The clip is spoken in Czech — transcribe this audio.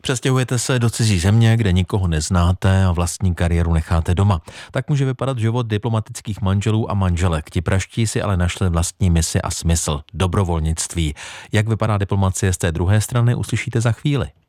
Přestěhujete se do cizí země, kde nikoho neznáte a vlastní kariéru necháte doma. Tak může vypadat život diplomatických manželů a manželek. Ti praští si ale našli vlastní misi a smysl – dobrovolnictví. Jak vypadá diplomacie z té druhé strany, uslyšíte za chvíli.